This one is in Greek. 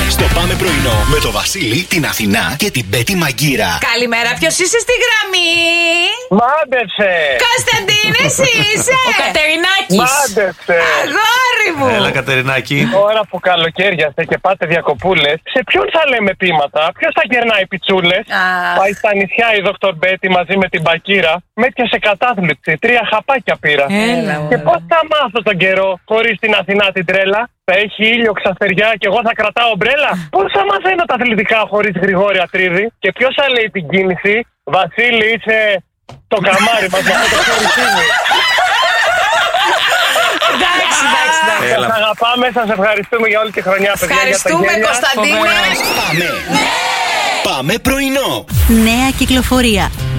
Στο Πάμε πρωινό με το Βασίλη, την Αθηνά και την Πέτη Μαγκύρα. Καλημέρα, ποιος είσαι στη γραμμή? Μάντεψε! Κωνσταντίνε, εσύ είσαι! Ο Κατερινάκης. Μάντεψε! Αγόρι μου! Έλα, Κατερινάκη. Τώρα που καλοκαίριαστε και πάτε διακοπούλες, σε ποιον θα λέμε πείματα, ποιος θα γερνάει πιτσούλες? Πάει στα νησιά η Δόκτωρ Μπέτη μαζί με την Μπακύρα, με έπιασε κατάθλιψη, 3 χαπάκια πήρα. Έλα, Και πώς θα μάθω τον καιρό χωρίς την Αθηνά την τρέλα? Θα έχει ήλιο, ξαστεριά και εγώ θα κρατάω ομπρέλα? Πώς θα μαθαίνω τα αθλητικά χωρίς Γρηγόρη Ατρίδη? Και ποιος θα λέει την κίνηση? Βασίλη, είσαι το καμάρι μας με αυτό το χωρισίνι. Εντάξει. Σας αγαπάμε, σας ευχαριστούμε για όλη τη χρονιά, παιδιά. Ευχαριστούμε, Κωνσταντίνε. Πάμε πρωινό. Νέα κυκλοφορία.